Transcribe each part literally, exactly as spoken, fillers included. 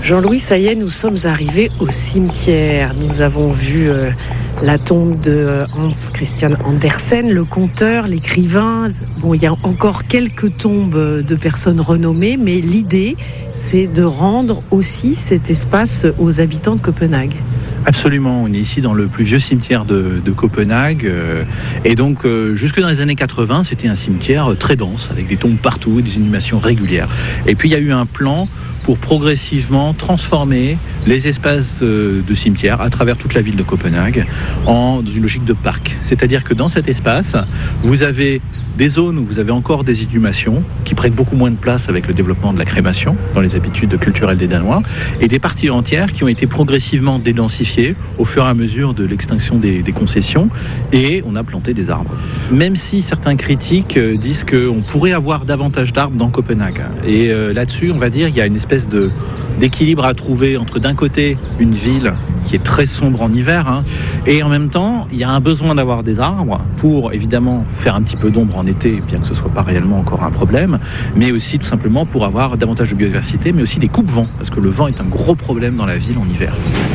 Jean-Louis, ça y est, nous sommes arrivés au cimetière. Nous avons vu euh, la tombe de Hans Christian Andersen, le conteur, l'écrivain. Bon, il y a encore quelques tombes de personnes renommées, mais l'idée, c'est de rendre aussi cet espace aux habitants de Copenhague. Absolument, on est ici dans le plus vieux cimetière de, de Copenhague euh, et donc euh, jusque dans les années quatre-vingts, c'était un cimetière très dense avec des tombes partout et des inhumations régulières. Et puis il y a eu un plan pour progressivement transformer les espaces de, de cimetière à travers toute la ville de Copenhague en dans une logique de parc. C'est-à-dire que dans cet espace, vous avez des zones où vous avez encore des inhumations qui prennent beaucoup moins de place avec le développement de la crémation dans les habitudes culturelles des Danois et des parties entières qui ont été progressivement dédensifiées au fur et à mesure de l'extinction des, des concessions et on a planté des arbres. Même si certains critiques disent qu'on pourrait avoir davantage d'arbres dans Copenhague. Et euh, là-dessus, on va dire, il y a une espèce de, d'équilibre à trouver entre d'un côté une ville qui est très sombre en hiver hein, et en même temps, il y a un besoin d'avoir des arbres pour évidemment faire un petit peu d'ombre en été, bien que ce ne soit pas réellement encore un problème, mais aussi tout simplement pour avoir davantage de biodiversité, mais aussi des coupes-vents, parce que le vent est un gros problème dans la ville en hiver.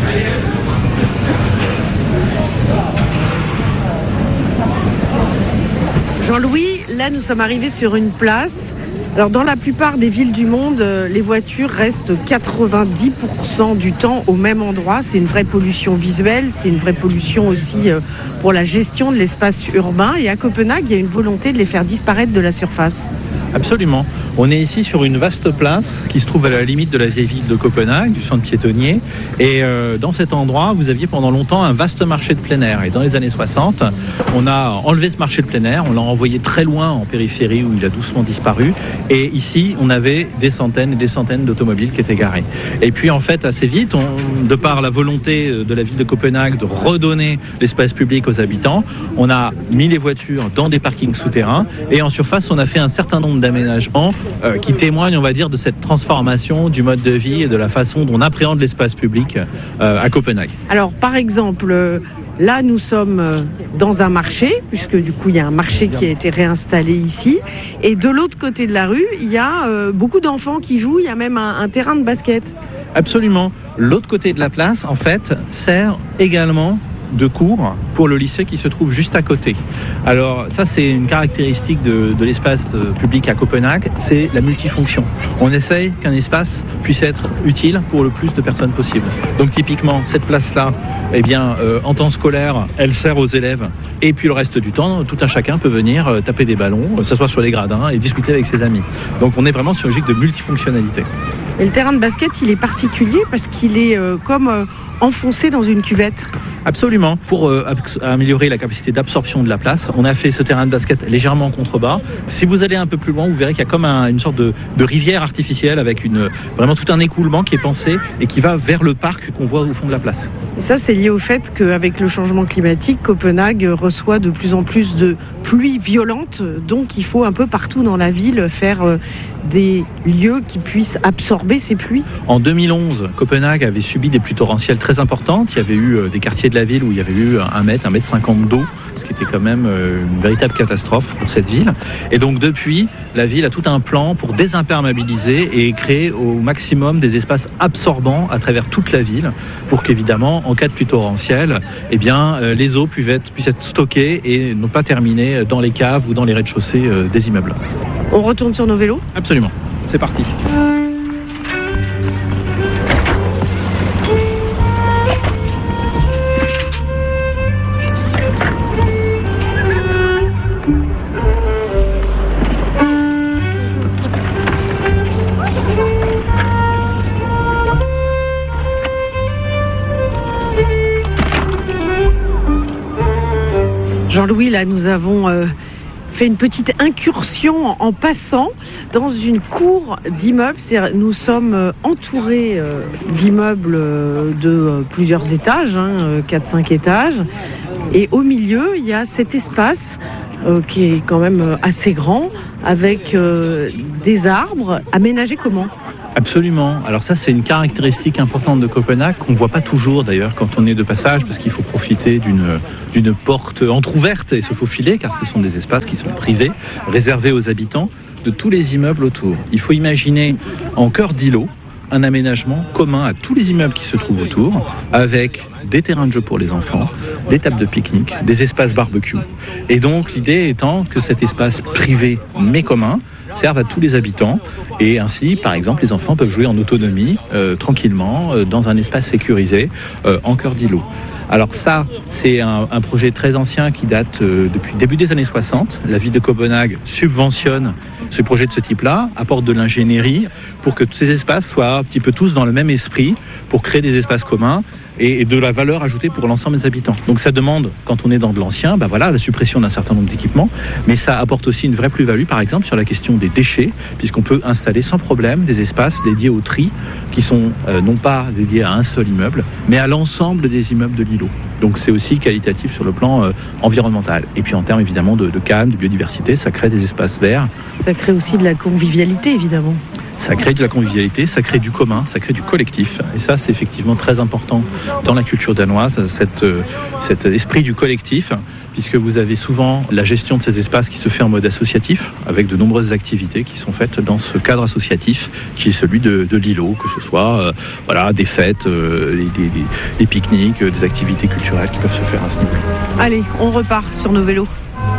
Jean-Louis, là nous sommes arrivés sur une place. Alors dans la plupart des villes du monde, les voitures restent quatre-vingt-dix pour cent du temps au même endroit. C'est une vraie pollution visuelle, c'est une vraie pollution aussi pour la gestion de l'espace urbain. Et à Copenhague, il y a une volonté de les faire disparaître de la surface. Absolument. On est ici sur une vaste place qui se trouve à la limite de la vieille ville de Copenhague, du centre piétonnier. Et euh, dans cet endroit, vous aviez pendant longtemps un vaste marché de plein air. Et dans les années soixante, on a enlevé ce marché de plein air, on l'a envoyé très loin en périphérie où il a doucement disparu. Et ici, on avait des centaines et des centaines d'automobiles qui étaient garés. Et puis en fait, assez vite, on, de par la volonté de la ville de Copenhague de redonner l'espace public aux habitants, on a mis les voitures dans des parkings souterrains. Et en surface, on a fait un certain nombre d'aménagements euh, qui témoignent, on va dire, de cette transformation du mode de vie et de la façon dont on appréhende l'espace public euh, à Copenhague. Alors, par exemple, euh, là, nous sommes euh, dans un marché, puisque du coup, il y a un marché qui a été réinstallé ici. Et de l'autre côté de la rue, il y a euh, beaucoup d'enfants qui jouent. Il y a même un, un terrain de basket. Absolument. L'autre côté de la place, en fait, sert également de cours pour le lycée qui se trouve juste à côté. Alors ça, c'est une caractéristique de, de l'espace public à Copenhague, c'est la multifonction. On essaye qu'un espace puisse être utile pour le plus de personnes possible. Donc typiquement, cette place-là, eh bien, euh, en temps scolaire, elle sert aux élèves. Et puis le reste du temps, tout un chacun peut venir euh, taper des ballons, s'asseoir sur les gradins et discuter avec ses amis. Donc on est vraiment sur une logique de multifonctionnalité. Et le terrain de basket, il est particulier parce qu'il est euh, comme euh, enfoncé dans une cuvette. Absolument. Pour euh, améliorer la capacité d'absorption de la place, on a fait ce terrain de basket légèrement en contrebas. Si vous allez un peu plus loin, vous verrez qu'il y a comme un, une sorte de, de rivière artificielle avec une, vraiment tout un écoulement qui est pensé et qui va vers le parc qu'on voit au fond de la place. Et ça, c'est lié au fait qu'avec le changement climatique, Copenhague reçoit de plus en plus de pluies violentes. Donc, il faut un peu partout dans la ville faire euh, des lieux qui puissent absorber ces pluies. En deux mille onze, Copenhague avait subi des pluies torrentielles très importantes. Il y avait eu euh, des quartiers de la ville où il y avait eu un mètre, un mètre cinquante d'eau, ce qui était quand même une véritable catastrophe pour cette ville. Et donc depuis, la ville a tout un plan pour désimperméabiliser et créer au maximum des espaces absorbants à travers toute la ville pour qu'évidemment, en cas de pluie torrentielle, eh bien, les eaux puissent être, puissent être stockées et non pas terminer dans les caves ou dans les rez-de-chaussée des immeubles. On retourne sur nos vélos ? Absolument, c'est parti. Jean-Louis, là, nous avons euh, fait une petite incursion en passant dans une cour d'immeubles. C'est-à-dire, nous sommes euh, entourés euh, d'immeubles euh, de euh, plusieurs étages, hein, euh, quatre cinq étages. Et au milieu, il y a cet espace euh, qui est quand même euh, assez grand, avec euh, des arbres aménagés comment ? Absolument. Alors ça, c'est une caractéristique importante de Copenhague qu'on ne voit pas toujours d'ailleurs quand on est de passage, parce qu'il faut profiter d'une, d'une porte entrouverte et se faufiler, car ce sont des espaces qui sont privés, réservés aux habitants de tous les immeubles autour. Il faut imaginer en cœur d'îlot un aménagement commun à tous les immeubles qui se trouvent autour, avec des terrains de jeu pour les enfants, des tables de pique-nique, des espaces barbecue. Et donc l'idée étant que cet espace privé mais commun serve à tous les habitants et ainsi, par exemple, les enfants peuvent jouer en autonomie, euh, tranquillement, euh, dans un espace sécurisé, euh, en cœur d'îlot. Alors ça, c'est un, un projet très ancien qui date euh, depuis le début des années soixante. La ville de Copenhague subventionne ce projet de ce type-là, apporte de l'ingénierie pour que ces espaces soient un petit peu tous dans le même esprit, pour créer des espaces communs et, et de la valeur ajoutée pour l'ensemble des habitants. Donc ça demande, quand on est dans de l'ancien, ben voilà, la suppression d'un certain nombre d'équipements, mais ça apporte aussi une vraie plus-value, par exemple, sur la question des déchets, puisqu'on peut installer sans problème des espaces dédiés au tri, qui sont euh, non pas dédiés à un seul immeuble, mais à l'ensemble des immeubles de l'îlot. Donc c'est aussi qualitatif sur le plan euh, environnemental. Et puis en termes évidemment de, de calme, de biodiversité, ça crée des espaces verts. Ça crée aussi de la convivialité, évidemment. Ça crée de la convivialité, ça crée du commun, ça crée du collectif. Et ça, c'est effectivement très important dans la culture danoise, cette, euh, cet esprit du collectif, puisque vous avez souvent la gestion de ces espaces qui se fait en mode associatif, avec de nombreuses activités qui sont faites dans ce cadre associatif, qui est celui de, de l'îlot, que ce soit euh, voilà, des fêtes, euh, des, des, des pique-niques, des activités culturelles qui peuvent se faire à ce niveau. Allez, on repart sur nos vélos.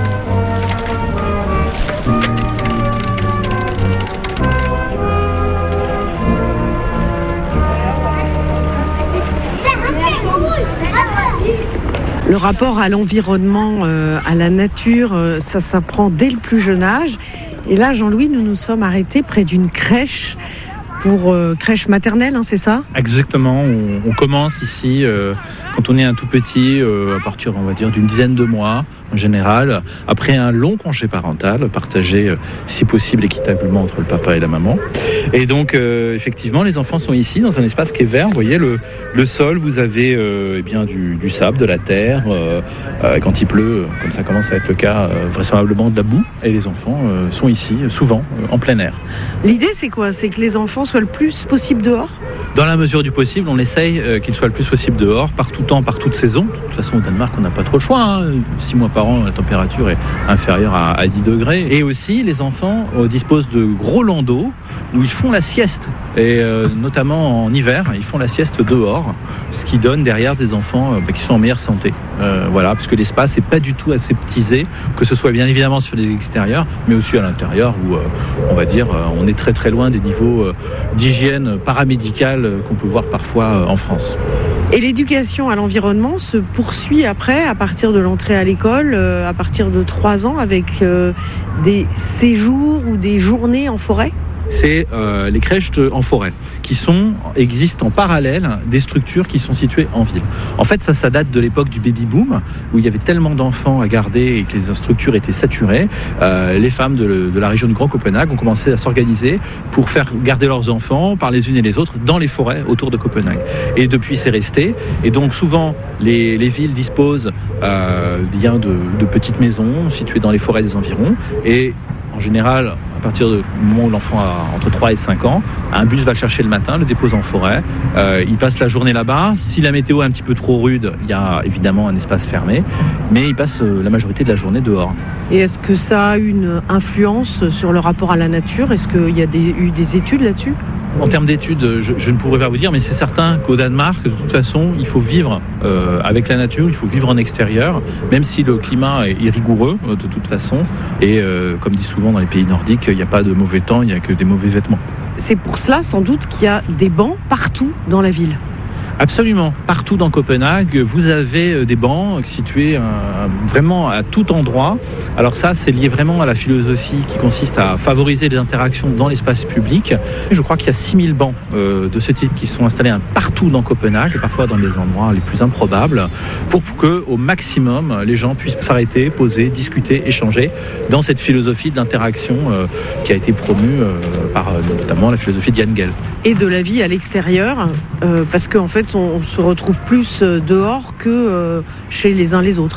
Le rapport à l'environnement, euh, à la nature, euh, ça s'apprend dès le plus jeune âge. Et là, Jean-Louis, nous nous sommes arrêtés près d'une crèche, pour euh, crèche maternelle, hein, c'est ça ? Exactement, on, on commence ici euh, quand on est un tout petit, euh, à partir, on va dire, d'une dizaine de mois, en général, après un long congé parental, partagé, euh, si possible, équitablement entre le papa et la maman. Et donc, euh, effectivement, les enfants sont ici, dans un espace qui est vert. Vous voyez, le, le sol, vous avez euh, eh bien, du, du sable, de la terre. Euh, euh, quand il pleut, comme ça commence à être le cas, euh, vraisemblablement de la boue. Et les enfants euh, sont ici, souvent, euh, en plein air. L'idée, c'est quoi ? C'est que les enfants soient le plus possible dehors ? Dans la mesure du possible, on essaye euh, qu'ils soient le plus possible dehors, par tout temps, par toute saison. De toute façon, au Danemark, on n'a pas trop le choix. Hein. Six mois par an, la température est inférieure à, à dix degrés. Et aussi, les enfants euh, disposent de gros landaux où ils font la sieste. Et euh, notamment en hiver, ils font la sieste dehors, ce qui donne derrière des enfants euh, bah, qui sont en meilleure santé. Euh, voilà, parce que l'espace n'est pas du tout aseptisé, que ce soit bien évidemment sur les extérieurs, mais aussi à l'intérieur où, euh, on va dire, euh, on est très très loin des niveaux euh, d'hygiène paramédicale euh, qu'on peut voir parfois euh, en France. Et l'éducation à l'environnement se poursuit après, à partir de l'entrée à l'école, euh, à partir de trois ans, avec euh, des séjours ou des journées en forêt ? C'est euh, les crèches de, en forêt qui sont, existent en parallèle des structures qui sont situées en ville. En fait, ça, ça date de l'époque du baby-boom, où il y avait tellement d'enfants à garder et que les structures étaient saturées. Euh, les femmes de, de la région de Grand Copenhague ont commencé à s'organiser pour faire garder leurs enfants par les unes et les autres dans les forêts autour de Copenhague. Et depuis, c'est resté. Et donc, souvent, les, les villes disposent euh, bien de, de petites maisons situées dans les forêts des environs. Et en général, à partir du moment où l'enfant a entre trois et cinq ans, un bus va le chercher le matin, le dépose en forêt. Euh, il passe la journée là-bas. Si la météo est un petit peu trop rude, il y a évidemment un espace fermé. Mais il passe la majorité de la journée dehors. Et est-ce que ça a une influence sur le rapport à la nature ? Est-ce qu'il y a des, eu des études là-dessus ? En termes d'études, je, je ne pourrais pas vous dire, mais c'est certain qu'au Danemark, de toute façon, il faut vivre euh, avec la nature, il faut vivre en extérieur, même si le climat est, est rigoureux euh, de toute façon. Et euh, comme dit souvent dans les pays nordiques, il n'y a pas de mauvais temps, il n'y a que des mauvais vêtements. C'est pour cela, sans doute, qu'il y a des bancs partout dans la ville. Absolument. Partout dans Copenhague, vous avez des bancs situés euh, vraiment à tout endroit. Alors ça, c'est lié vraiment à la philosophie qui consiste à favoriser les interactions dans l'espace public. Je crois qu'il y a six mille bancs euh, de ce type qui sont installés hein, partout dans Copenhague, et parfois dans les endroits les plus improbables, pour que, au maximum, les gens puissent s'arrêter, poser, discuter, échanger dans cette philosophie de l'interaction euh, qui a été promue euh, par euh, notamment la philosophie de Jan Gehl. Et de la vie à l'extérieur, euh, parce qu'en fait, on se retrouve plus dehors que chez les uns les autres.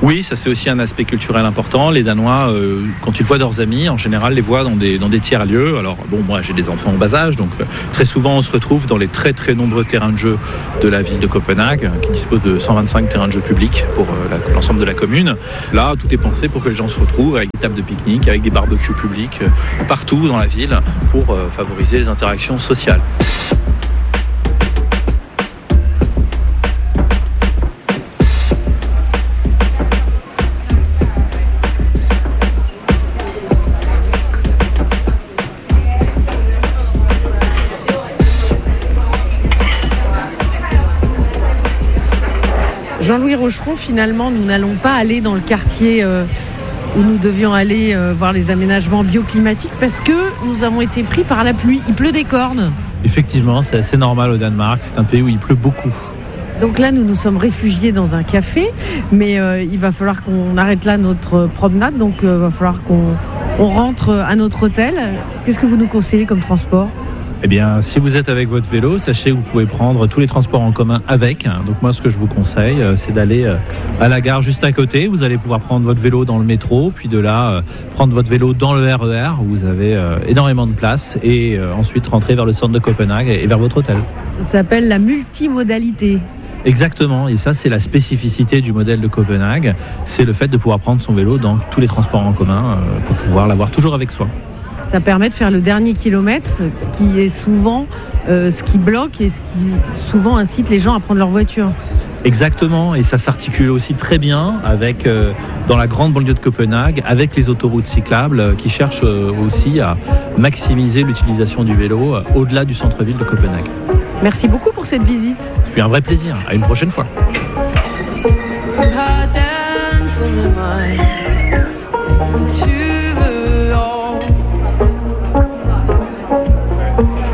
Oui, ça c'est aussi un aspect culturel important. Les Danois, euh, quand ils voient leurs amis, en général, les voient dans des, dans des tiers-lieux. Alors bon, moi j'ai des enfants en bas âge, donc euh, très souvent on se retrouve dans les très très nombreux terrains de jeu de la ville de Copenhague, euh, qui dispose de cent vingt-cinq terrains de jeu publics pour euh, la, l'ensemble de la commune. Là, tout est pensé pour que les gens se retrouvent avec des tables de pique-nique, avec des barbecues publics, euh, partout dans la ville, pour euh, favoriser les interactions sociales. Jean-Louis Rocheron, finalement, nous n'allons pas aller dans le quartier euh, où nous devions aller euh, voir les aménagements bioclimatiques parce que nous avons été pris par la pluie. Il pleut des cornes. Effectivement, c'est assez normal au Danemark. C'est un pays où il pleut beaucoup. Donc là, nous nous sommes réfugiés dans un café, mais euh, il va falloir qu'on arrête là notre promenade. Donc il euh, va falloir qu'on on rentre à notre hôtel. Qu'est-ce que vous nous conseillez comme transport ? Eh bien, si vous êtes avec votre vélo, sachez que vous pouvez prendre tous les transports en commun avec. Donc moi, ce que je vous conseille, c'est d'aller à la gare juste à côté. Vous allez pouvoir prendre votre vélo dans le métro, puis de là, prendre votre vélo dans le R E R, où vous avez énormément de place, et ensuite rentrer vers le centre de Copenhague et vers votre hôtel. Ça s'appelle la multimodalité. Exactement, et ça c'est la spécificité du modèle de Copenhague, c'est le fait de pouvoir prendre son vélo dans tous les transports en commun pour pouvoir l'avoir toujours avec soi. Ça permet de faire le dernier kilomètre qui est souvent euh, ce qui bloque et ce qui souvent incite les gens à prendre leur voiture. Exactement, et ça s'articule aussi très bien avec, euh, dans la grande banlieue de Copenhague, avec les autoroutes cyclables euh, qui cherchent euh, aussi à maximiser l'utilisation du vélo euh, au-delà du centre-ville de Copenhague. Merci beaucoup pour cette visite. Ça fut un vrai plaisir, à une prochaine fois.